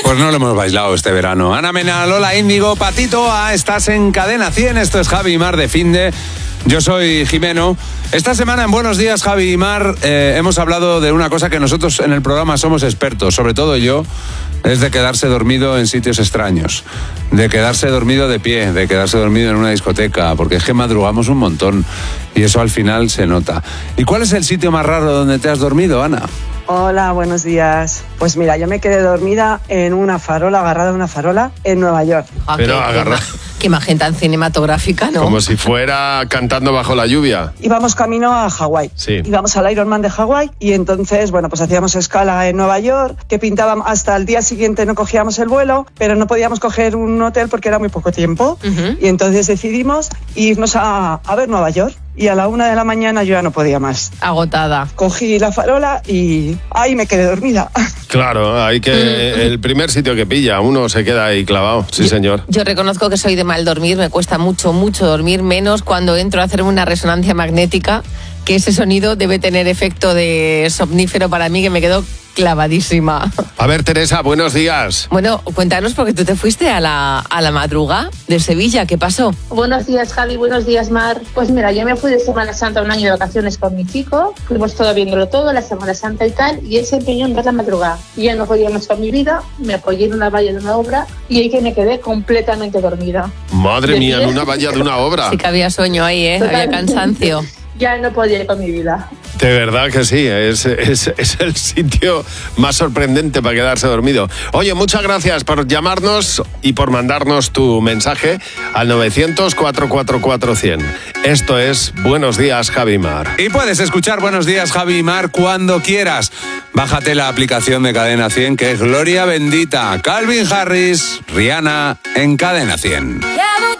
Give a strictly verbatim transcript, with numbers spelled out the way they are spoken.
Pues no lo hemos bailado este verano. Ana Mena, Lola Índigo, Patito A, estás en Cadena cien, esto es Javi y Mar de Finde. Yo soy Jimeno. Esta semana en Buenos Días, Javi y Mar, eh, hemos hablado de una cosa que nosotros en el programa somos expertos, sobre todo yo, es de quedarse dormido en sitios extraños, de quedarse dormido de pie, de quedarse dormido en una discoteca, porque es que madrugamos un montón y eso al final se nota. ¿Y cuál es el sitio más raro donde te has dormido, Ana? Hola, buenos días. Pues mira, yo me quedé dormida en una farola, agarrada a una farola en Nueva York. Ah, Pero qué, agarra... qué imagen tan cinematográfica, ¿no? Como si fuera cantando bajo la lluvia. Íbamos camino a Hawái. Sí. Íbamos al Ironman de Hawái y entonces, bueno, pues hacíamos escala en Nueva York, que pintábamos hasta el día siguiente no cogíamos el vuelo, pero no podíamos coger un hotel porque era muy poco tiempo. Uh-huh. Y entonces decidimos irnos a, a ver Nueva York. Y a la una de la mañana yo ya no podía más. Agotada. Cogí la farola y ahí me quedé dormida. Claro, hay que el primer sitio que pilla, uno se queda ahí clavado. Sí, yo, señor. Yo reconozco que soy de mal dormir, me cuesta mucho, mucho dormir, menos cuando entro a hacerme una resonancia magnética, que ese sonido debe tener efecto de somnífero para mí, que me quedo clavadísima. A ver, Teresa, buenos días. Bueno, cuéntanos, porque tú te fuiste a la, a la madrugada de Sevilla, ¿qué pasó? Buenos días, Javi, buenos días, Mar. Pues mira, yo me fui de Semana Santa un año de vacaciones con mi chico, fuimos todo viéndolo todo, la Semana Santa y tal, y él se empeñó en ver la madrugada. Y ya no podía más con mi vida, me apoyé en una valla de una obra y ahí que me quedé completamente dormida. Madre mía, en una valla de una obra. Sí que había sueño ahí, ¿eh? Totalmente. Había cansancio. Ya no podía ir con mi vida. De verdad que sí, es, es, es el sitio más sorprendente para quedarse dormido. Oye, muchas gracias por llamarnos y por mandarnos tu mensaje al novecientos, cuatrocientos cuarenta y cuatro, cien. Esto es Buenos Días, Javi y Mar. Y puedes escuchar Buenos Días, Javi y Mar cuando quieras. Bájate la aplicación de Cadena cien, que es Gloria Bendita, Calvin Harris, Rihanna en Cadena cien.